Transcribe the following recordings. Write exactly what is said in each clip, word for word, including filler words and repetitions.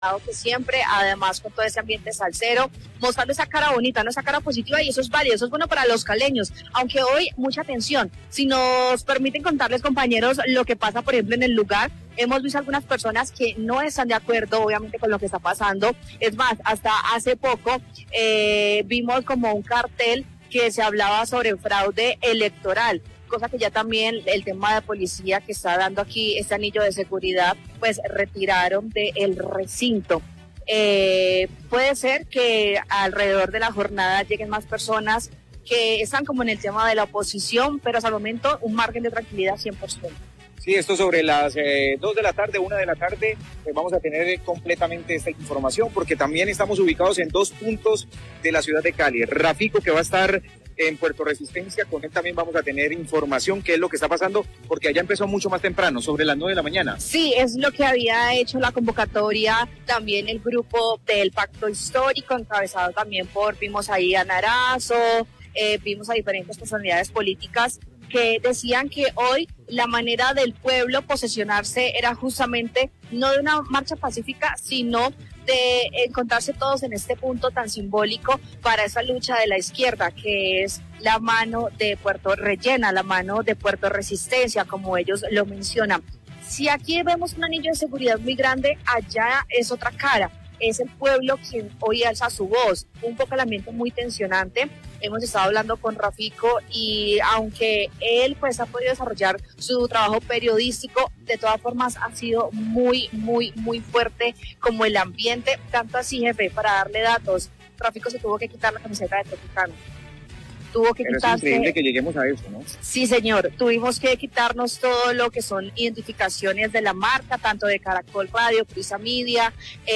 que siempre, además con todo ese ambiente salsero, mostrando esa cara bonita, ¿no? Esa cara positiva, y eso es válido, eso es bueno para los caleños, aunque hoy mucha atención. Si nos permiten contarles, compañeros, lo que pasa, por ejemplo, en el lugar, hemos visto algunas personas que no están de acuerdo, obviamente, con lo que está pasando. Es más, hasta hace poco eh, vimos como un cartel que se hablaba sobre fraude electoral, cosa que ya también el tema de policía que está dando aquí este anillo de seguridad, pues retiraron del recinto. Eh, puede ser que alrededor de la jornada lleguen más personas que están como en el tema de la oposición, pero hasta el momento un margen de tranquilidad cien por ciento. Sí, esto sobre las eh, dos de la tarde, una de la tarde, pues vamos a tener completamente esta información, porque también estamos ubicados en dos puntos de la ciudad de Cali. Rafico, que va a estar en Puerto Resistencia, con él también vamos a tener información, qué es lo que está pasando, porque allá empezó mucho más temprano, sobre las nueve de la mañana. Sí, es lo que había hecho la convocatoria, también el grupo del Pacto Histórico, encabezado también por, vimos ahí a Narazo, eh, vimos a diferentes personalidades políticas que decían que hoy la manera del pueblo posesionarse era justamente no de una marcha pacífica, sino de encontrarse todos en este punto tan simbólico para esa lucha de la izquierda, que es la mano de Puerto Rellena, la mano de Puerto Resistencia, como ellos lo mencionan. Si aquí vemos un anillo de seguridad muy grande, allá es otra cara. Es el pueblo quien hoy alza su voz, un poco el ambiente muy tensionante. Hemos estado hablando con Rafico y aunque él pues ha podido desarrollar su trabajo periodístico, de todas formas ha sido muy, muy, muy fuerte como el ambiente, tanto así, jefe, para darle datos, Rafico se tuvo que quitar la camiseta de Tropicana. Tuvo que Pero quitarse... es increíble que lleguemos a eso, ¿no? Sí, señor, tuvimos que quitarnos todo lo que son identificaciones de la marca, tanto de Caracol Radio, Prisa Media,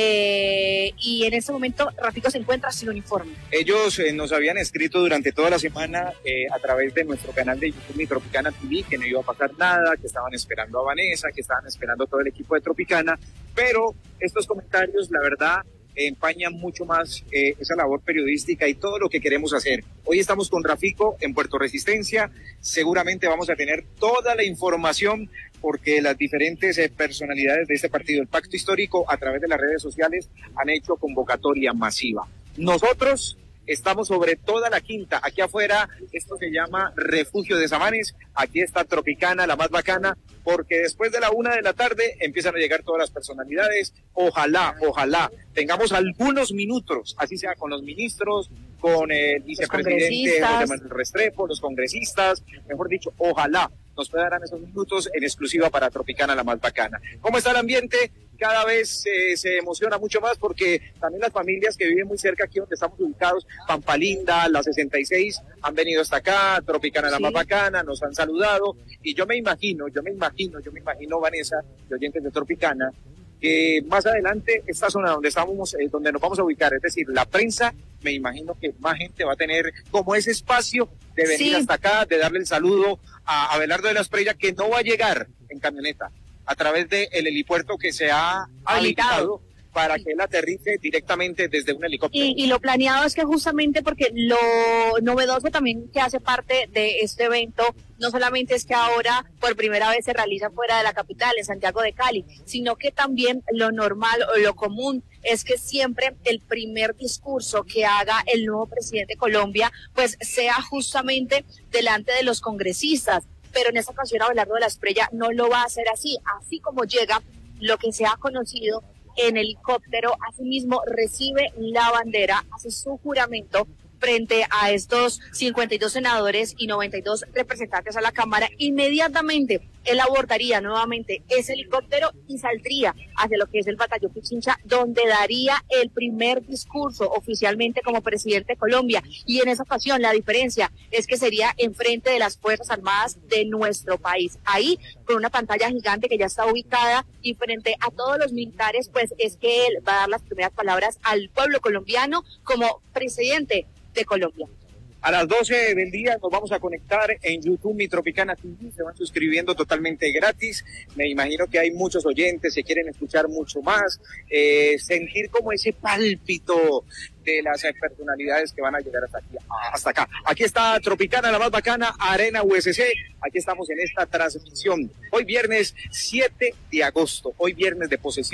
eh, y en este momento Rafico se encuentra sin uniforme. Ellos eh, nos habían escrito durante toda la semana eh, a través de nuestro canal de YouTube, Mi Tropicana T V, que no iba a pasar nada, que estaban esperando a Vanessa, que estaban esperando todo el equipo de Tropicana, pero estos comentarios, la verdad, empañan mucho más eh, esa labor periodística y todo lo que queremos hacer. Hoy estamos con Rafico en Puerto Resistencia, seguramente vamos a tener toda la información porque las diferentes eh, personalidades de este partido, el Pacto Histórico, a través de las redes sociales han hecho convocatoria masiva. Nosotros estamos sobre toda la quinta, aquí afuera, esto se llama Refugio de Samanes, aquí está Tropicana, la más bacana, porque después de la una de la tarde empiezan a llegar todas las personalidades, ojalá, ojalá, tengamos algunos minutos, así sea con los ministros, con el vicepresidente José Manuel Restrepo, los congresistas, mejor dicho, ojalá nos puedan dar esos minutos en exclusiva para Tropicana, la más bacana. ¿Cómo está el ambiente? Cada vez eh, se emociona mucho más porque también las familias que viven muy cerca aquí donde estamos ubicados, Pampalinda, la sesenta y seis, han venido hasta acá, Tropicana, la sí. más bacana, nos han saludado y yo me imagino, yo me imagino, yo me imagino, Vanessa, de oyentes de Tropicana, que más adelante esta zona donde estamos, eh, donde nos vamos a ubicar, es decir, la prensa, me imagino que más gente va a tener como ese espacio de venir sí. hasta acá, de darle el saludo a Abelardo de la Espriella, que no va a llegar en camioneta, a través del helipuerto que se ha habilitado para que él aterrice directamente desde un helicóptero. Y, y lo planeado es que justamente porque lo novedoso también que hace parte de este evento, no solamente es que ahora por primera vez se realiza fuera de la capital, en Santiago de Cali, sino que también lo normal o lo común es que siempre el primer discurso que haga el nuevo presidente de Colombia, pues sea justamente delante de los congresistas. Pero en esta ocasión Abelardo de la Espriella no lo va a hacer así, así como llega lo que se ha conocido en helicóptero, asimismo recibe la bandera, hace su juramento frente a estos cincuenta y dos senadores y noventa y dos representantes a la Cámara. Inmediatamente él abordaría nuevamente ese helicóptero y saldría hacia lo que es el Batallón Pichincha, donde daría el primer discurso oficialmente como presidente de Colombia. Y en esa ocasión la diferencia es que sería enfrente de las Fuerzas Armadas de nuestro país. Ahí, con una pantalla gigante que ya está ubicada y frente a todos los militares, pues es que él va a dar las primeras palabras al pueblo colombiano como presidente de Colombia. A las doce del día nos vamos a conectar en YouTube, Mi Tropicana T V, se van suscribiendo totalmente gratis. Me imagino que hay muchos oyentes que quieren escuchar mucho más, eh, sentir como ese pálpito de las personalidades que van a llegar hasta aquí, hasta acá. Aquí está Tropicana, la más bacana, Arena U S C. Aquí estamos en esta transmisión. Hoy viernes siete de agosto, hoy viernes de posesión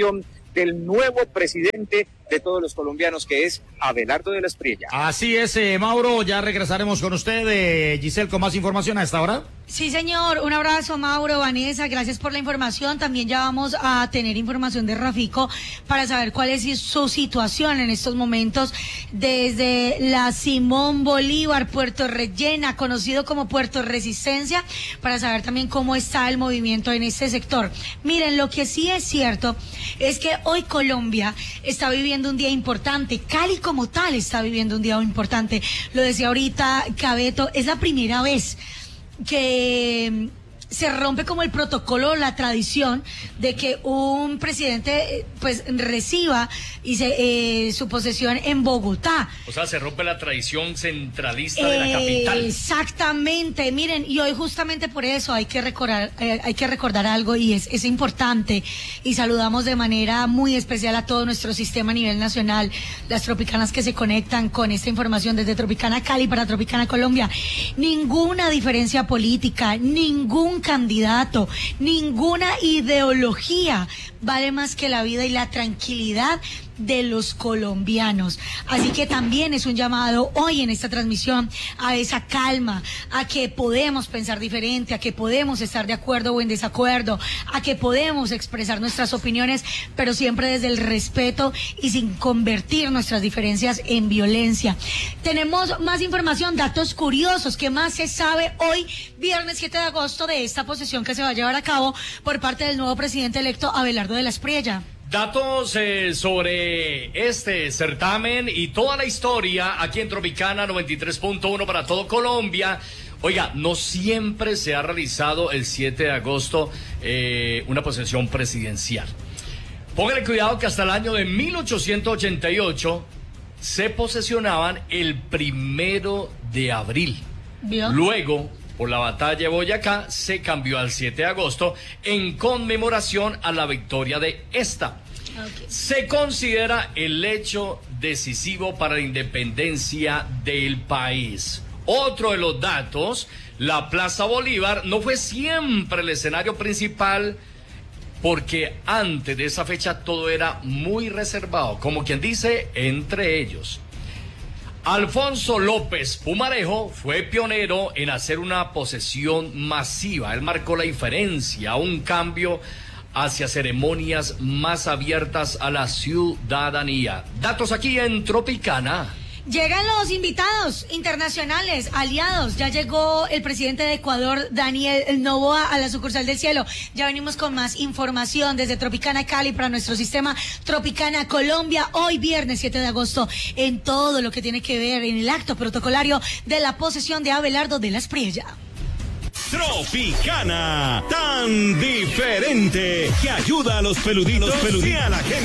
del nuevo presidente de todos los colombianos, que es Abelardo de la Espriella. Así es, eh, Mauro, ya regresaremos con usted. Eh, Giselle, con más información a esta hora. Sí, señor. Un abrazo, Mauro, Vanessa. Gracias por la información. También ya vamos a tener información de Rafico para saber cuál es su situación en estos momentos desde la Simón Bolívar, Puerto Rellena, conocido como Puerto Resistencia, para saber también cómo está el movimiento en este sector. Miren, lo que sí es cierto es que hoy Colombia está viviendo un día importante. Cali como tal está viviendo un día importante. Lo decía ahorita Cabeto, es la primera vez que se rompe como el protocolo, la tradición de que un presidente pues reciba y se, eh, su posesión en Bogotá. O sea, se rompe la tradición centralista de la capital. Exactamente, miren, y hoy justamente por eso hay que recordar, eh, hay que recordar algo y es, es importante, y saludamos de manera muy especial a todo nuestro sistema a nivel nacional, las tropicanas que se conectan con esta información desde Tropicana Cali para Tropicana Colombia. Ninguna diferencia política, ningún candidato, ninguna ideología vale más que la vida y la tranquilidad de los colombianos. Así que también es un llamado hoy en esta transmisión a esa calma, a que podemos pensar diferente, a que podemos estar de acuerdo o en desacuerdo, a que podemos expresar nuestras opiniones, pero siempre desde el respeto y sin convertir nuestras diferencias en violencia. Tenemos más información, datos curiosos, ¿qué más se sabe hoy, viernes siete de agosto, de esta posesión que se va a llevar a cabo por parte del nuevo presidente electo Abelardo de la Espriella? Datos eh, sobre este certamen y toda la historia aquí en Tropicana noventa y tres punto uno para todo Colombia. Oiga, no siempre se ha realizado el siete de agosto eh, una posesión presidencial. Póngale cuidado que hasta el año de mil ochocientos ochenta y ocho se posesionaban el primero de abril. ¿Vio? Luego, por la batalla de Boyacá, se cambió al siete de agosto en conmemoración a la victoria de esta. Okay. Se considera el hecho decisivo para la independencia del país. Otro de los datos, la Plaza Bolívar no fue siempre el escenario principal, porque antes de esa fecha todo era muy reservado, como quien dice, entre ellos. Alfonso López Pumarejo fue pionero en hacer una posesión masiva. Él marcó la diferencia, un cambio hacia ceremonias más abiertas a la ciudadanía. Datos aquí en Tropicana. Llegan los invitados internacionales, aliados. Ya llegó el presidente de Ecuador, Daniel Noboa, a la sucursal del cielo. Ya venimos con más información desde Tropicana Cali para nuestro sistema Tropicana Colombia. Hoy viernes siete de agosto, en todo lo que tiene que ver en el acto protocolario de la posesión de Abelardo de la Espriella. Tropicana, tan diferente, que ayuda a los peluditos, peluditos y a la gente.